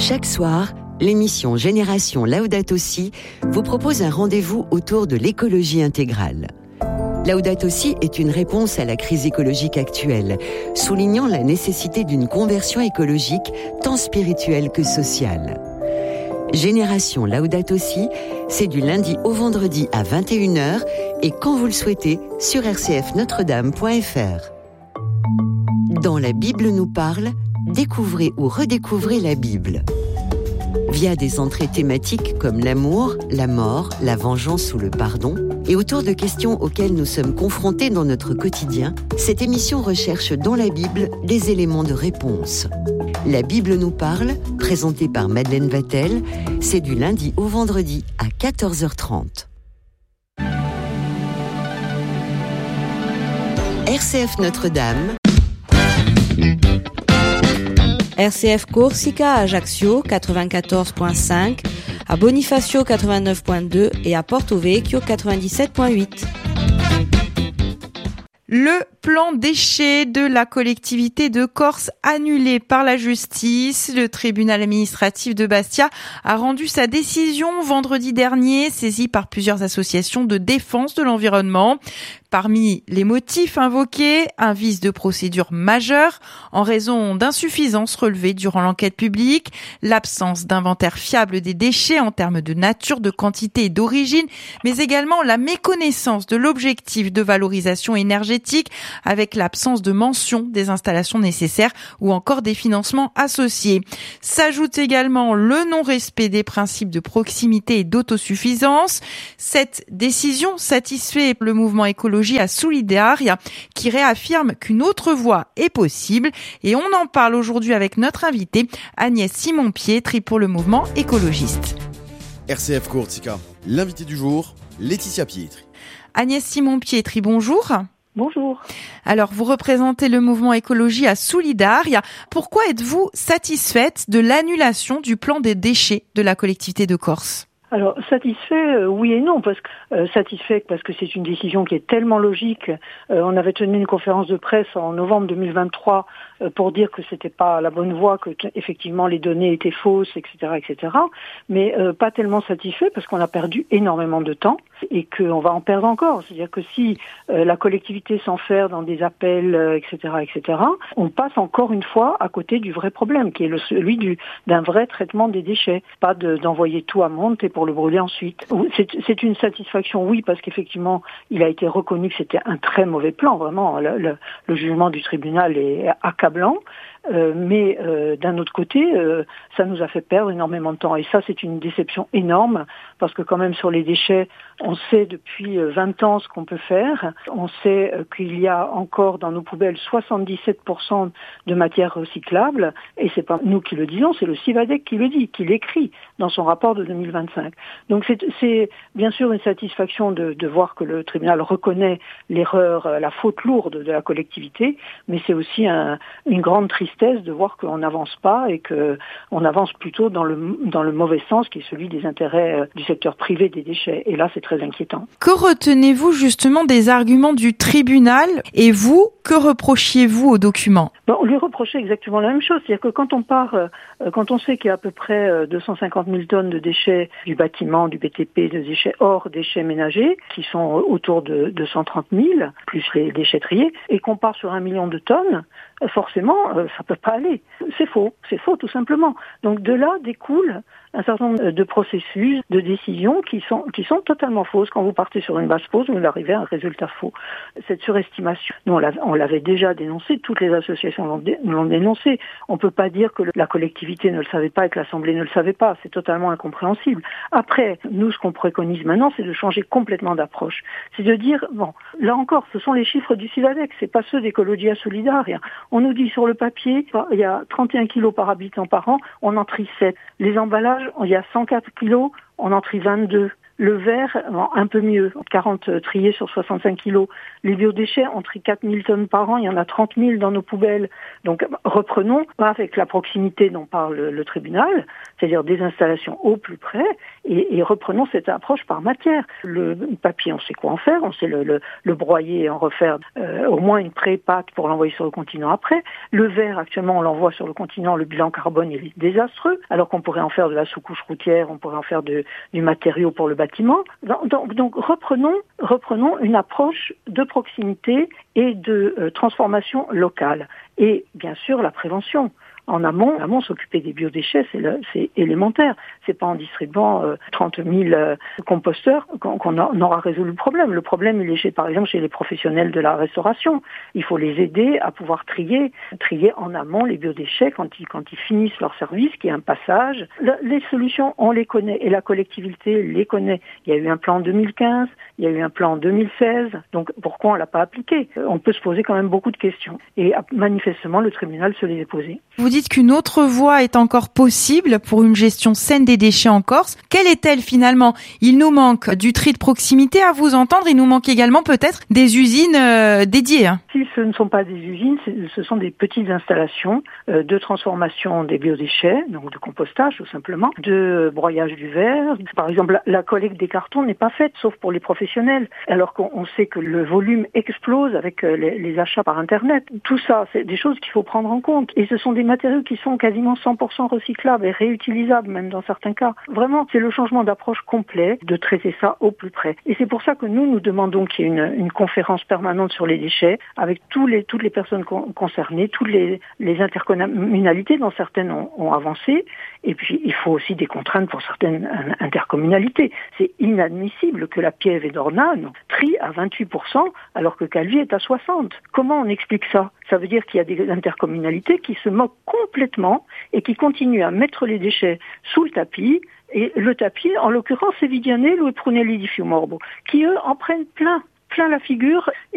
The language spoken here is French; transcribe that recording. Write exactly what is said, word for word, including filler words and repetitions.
Chaque soir, l'émission Génération Laudato Si vous propose un rendez-vous autour de l'écologie intégrale. Laudato Si est une réponse à la crise écologique actuelle, soulignant la nécessité d'une conversion écologique tant spirituelle que sociale. Génération Laudato Si, c'est du lundi au vendredi à vingt et une heures et quand vous le souhaitez sur r c f notre dame point f r. Dans La Bible nous parle, découvrez ou redécouvrez la Bible. Via des entrées thématiques comme l'amour, la mort, la vengeance ou le pardon, et autour de questions auxquelles nous sommes confrontés dans notre quotidien, cette émission recherche dans la Bible des éléments de réponse. La Bible nous parle, présentée par Madeleine Vatel, c'est du lundi au vendredi à quatorze heures trente. R C F Notre-Dame. R C F Corsica à Ajaccio quatre-vingt-quatorze virgule cinq, à Bonifacio quatre-vingt-neuf virgule deux et à Porto Vecchio quatre-vingt-dix-sept virgule huit. Le plan déchets de la collectivité de Corse annulé par la justice. Le tribunal administratif de Bastia a rendu sa décision vendredi dernier, saisi par plusieurs associations de défense de l'environnement. Parmi les motifs invoqués, un vice de procédure majeur en raison d'insuffisances relevées durant l'enquête publique, l'absence d'inventaire fiable des déchets en termes de nature, de quantité et d'origine, mais également la méconnaissance de l'objectif de valorisation énergétique avec l'absence de mention des installations nécessaires ou encore des financements associés. S'ajoute également le non-respect des principes de proximité et d'autosuffisance. Cette décision satisfait le mouvement écologique à Solidaria qui réaffirme qu'une autre voie est possible et on en parle aujourd'hui avec notre invitée Agnès Simon-Pietri pour le mouvement écologiste. R C F Corsica, l'invité du jour, Laetitia Pietri. Agnès Simon-Pietri, bonjour. Bonjour. Alors, vous représentez le mouvement écologie à Solidaria. Pourquoi êtes-vous satisfaite de l'annulation du plan des déchets de la collectivité de Corse ? Alors, satisfait, euh, oui et non, parce que euh, satisfait parce que c'est une décision qui est tellement logique. Euh, on avait tenu une conférence de presse en novembre deux mille vingt-trois euh, pour dire que c'était pas la bonne voie, que t- effectivement les données étaient fausses, et cetera, et cetera. Mais euh, pas tellement satisfait parce qu'on a perdu énormément de temps et qu'on va en perdre encore. C'est-à-dire que si euh, la collectivité s'enferme dans des appels, euh, et cetera, et cetera, on passe encore une fois à côté du vrai problème, qui est le, celui du, d'un vrai traitement des déchets, pas de, d'envoyer tout à Monte pour le brûler ensuite. C'est, c'est une satisfaction, oui, parce qu'effectivement, il a été reconnu que c'était un très mauvais plan, vraiment. Le, le, le jugement du tribunal est accablant. Euh, mais euh, d'un autre côté, euh, ça nous a fait perdre énormément de temps. Et ça, c'est une déception énorme, parce que quand même sur les déchets, on sait depuis vingt ans ce qu'on peut faire. On sait euh, qu'il y a encore dans nos poubelles soixante-dix-sept pour cent de matières recyclables, et c'est pas nous qui le disons, c'est le Civadec qui le dit, qui l'écrit dans son rapport de deux mille vingt-cinq. Donc c'est, c'est bien sûr une satisfaction de, de voir que le tribunal reconnaît l'erreur, la faute lourde de la collectivité, mais c'est aussi un, une grande tristesse de voir qu'on n'avance pas et qu'on avance plutôt dans le, dans le mauvais sens qui est celui des intérêts euh, du secteur privé des déchets. Et là, c'est très inquiétant. Que retenez-vous justement des arguments du tribunal et vous, que reprochiez-vous au document ? Bon, on lui reprochait exactement la même chose. C'est-à-dire que quand on part, euh, quand on sait qu'il y a à peu près euh, deux cent cinquante mille tonnes de déchets du bâtiment, du B T P, de déchets hors déchets ménagers, qui sont autour de deux cent trente mille, plus les déchets triés, et qu'on part sur un million de tonnes, euh, forcément, euh, ça peut pas aller. C'est faux. C'est faux, tout simplement. Donc de là découle un certain nombre de processus, de décisions qui sont qui sont totalement fausses. Quand vous partez sur une base fausse, vous arrivez à un résultat faux. Cette surestimation, nous on l'avait, on l'avait déjà dénoncé, toutes les associations l'ont, dé, l'ont dénoncé. On peut pas dire que le, la collectivité ne le savait pas et que l'Assemblée ne le savait pas. C'est totalement incompréhensible. Après, nous, ce qu'on préconise maintenant, c'est de changer complètement d'approche. C'est de dire, bon, là encore, ce sont les chiffres du Civadec, c'est pas ceux d'Ecologia Solidaria. On nous dit sur le papier, il y a trente et un kilos par habitant par an, on en trie sept. Les emballages, il y a cent quatre kilos, on en trie vingt-deux. Le verre, un peu mieux, quarante triés sur soixante-cinq kilos. Les biodéchets, on trie quatre mille tonnes par an, il y en a trente mille dans nos poubelles. Donc reprenons, avec la proximité dont parle le tribunal, c'est-à-dire des installations au plus près, et, et reprenons cette approche par matière. Le papier, on sait quoi en faire, on sait le, le, le broyer et en refaire euh, au moins une pré-pâte pour l'envoyer sur le continent après. Le verre, actuellement, on l'envoie sur le continent, le bilan carbone il est désastreux, alors qu'on pourrait en faire de la sous-couche routière, on pourrait en faire de, du matériau pour le bâtiment. Donc, donc, donc reprenons, reprenons une approche de proximité et de euh, transformation locale. Et bien sûr, la prévention. En amont, en amont, s'occuper des biodéchets, c'est, le, c'est élémentaire. C'est pas en distribuant euh, trente mille euh, composteurs qu'on, qu'on, a, on aura résolu le problème. Le problème, il est chez, par exemple, chez les professionnels de la restauration. Il faut les aider à pouvoir trier, trier en amont les biodéchets quand ils, quand ils finissent leur service, qu'il y a un passage. Le, les solutions, on les connaît et la collectivité les connaît. Il y a eu un plan en deux mille quinze, il y a eu un plan en deux mille seize. Donc, pourquoi on l'a pas appliqué? On peut se poser quand même beaucoup de questions. Et manifestement, le tribunal se les a posées. Vous dites qu'une autre voie est encore possible pour une gestion saine des déchets en Corse. Quelle est-elle finalement? Il nous manque du tri de proximité, à vous entendre. Il nous manque également peut-être des usines euh, dédiées. Si ce ne sont pas des usines, ce sont des petites installations euh, de transformation des biodéchets, donc de compostage tout simplement, de broyage du verre. Par exemple, la, la collecte des cartons n'est pas faite, sauf pour les professionnels, alors qu'on on sait que le volume explose avec euh, les, les achats par Internet. Tout ça, c'est des choses qu'il faut prendre en compte. Et ce sont des matériaux qui sont quasiment cent pour cent recyclables et réutilisables même dans certains cas. Vraiment, c'est le changement d'approche complet de traiter ça au plus près. Et c'est pour ça que nous, nous demandons qu'il y ait une, une conférence permanente sur les déchets avec tous les, toutes les personnes con, concernées, toutes les, les intercommunalités dont certaines ont, ont avancé. Et puis, il faut aussi des contraintes pour certaines intercommunalités. C'est inadmissible que la Piève et d'Ornano trient à vingt-huit pour cent alors que Calvi est à soixante pour cent. Comment on explique ça? Ça veut dire qu'il y a des intercommunalités qui se moquent complètement et qui continuent à mettre les déchets sous le tapis. Et le tapis, en l'occurrence, c'est Vidianello et Prunelli di Fiumorbo, qui eux en prennent plein, plein la figure.